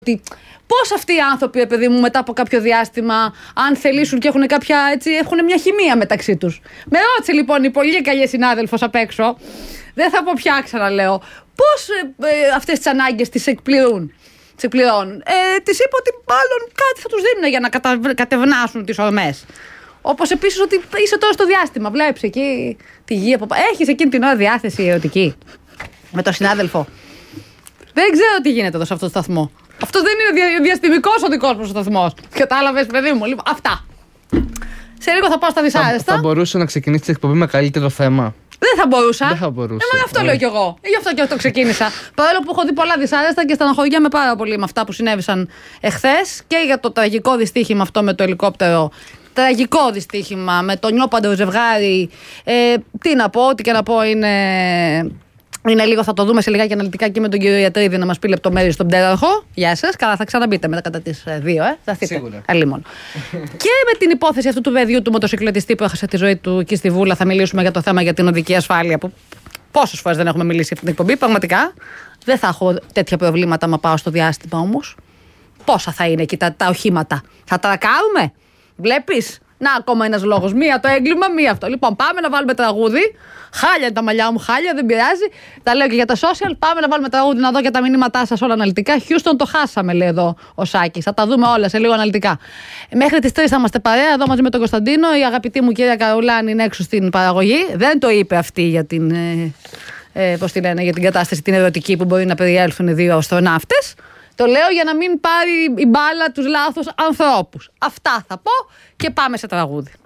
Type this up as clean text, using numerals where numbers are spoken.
Πώς αυτοί οι άνθρωποι, παιδί μου, μετά από κάποιο διάστημα, αν θελήσουν και έχουν έχουν μια χημεία μεταξύ τους. Με ρώτησε λοιπόν η πολύ καλή συνάδελφος απ' έξω, δεν θα πω πια, ξαναλέω, πώς αυτές τις ανάγκες τις εκπληρώνουν. Της είπα ότι μάλλον κάτι θα τους δίνουν για να κατευνάσουν τις ορμές. Όπως επίσης ότι είσαι τώρα στο διάστημα. Βλέπεις εκεί τη γη από πάνω. Έχεις εκείνη την ώρα διάθεση ερωτική με τον συνάδελφο. Δεν ξέρω τι γίνεται εδώ σε αυτό το σταθμό. Αυτό δεν είναι διαστημικός ο δικός μου σταθμός. Κατάλαβες, παιδί μου. Λοιπόν, αυτά. Σε λίγο θα πάω στα δυσάρεστα. Θα μπορούσε να ξεκινήσει την εκπομπή με καλύτερο θέμα. Δεν θα μπορούσα. Δεν θα μπορούσα. Αυτό λέω κι εγώ. Γι' αυτό και το ξεκίνησα. Παρόλο που έχω δει πολλά δυσάρεστα και στεναχωριέμαι πάρα πολύ με αυτά που συνέβησαν εχθές και για το τραγικό δυστύχημα αυτό με το ελικόπτερο. Τραγικό δυστύχημα με το νιόπαντο ζευγάρι. Τι να πω, ό,τι και να πω είναι λίγο, θα το δούμε σε λιγάκι αναλυτικά και με τον κύριο Ιατρίδη να μας πει λεπτομέρειες στον πτέραρχο. Γεια σας. Καλά, θα ξαναμπείτε μετά κατά τις 2, Θα έρθετε. Σίγουρα. Αλλήμον. Και με την υπόθεση αυτού του παιδιού του μοτοσυκλετιστή που έχασε τη ζωή του εκεί στη Βούλα, θα μιλήσουμε για το θέμα για την οδική ασφάλεια. Που πόσες φορές δεν έχουμε μιλήσει για αυτή την εκπομπή. Πραγματικά δεν θα έχω τέτοια προβλήματα άμα πάω στο διάστημα όμως. Πόσα θα είναι εκεί τα οχήματα. Θα τρακάρουμε. Βλέπεις. Να, ακόμα ένας λόγος. Μία το έγκλημα, μία αυτό. Λοιπόν, πάμε να βάλουμε τραγούδι. Χάλια είναι τα μαλλιά μου, χάλια, δεν πειράζει. Τα λέω και για τα social. Πάμε να βάλουμε τραγούδι να δω και τα μηνύματά σας όλα αναλυτικά. Houston το χάσαμε, λέει εδώ ο Σάκης. Θα τα δούμε όλα σε λίγο αναλυτικά. Μέχρι τις 3 θα είμαστε παρέα εδώ μαζί με τον Κωνσταντίνο. Η αγαπητή μου κυρία Καρολάνη είναι έξω στην παραγωγή. Δεν το είπε αυτή για την. Πώς τη λένε, για την κατάσταση την ερωτική που μπορεί να περιέλθουν οι δύο αστροναύτες. Το λέω για να μην πάρει η μπάλα τους λάθος ανθρώπους. Αυτά θα πω και πάμε σε τραγούδι.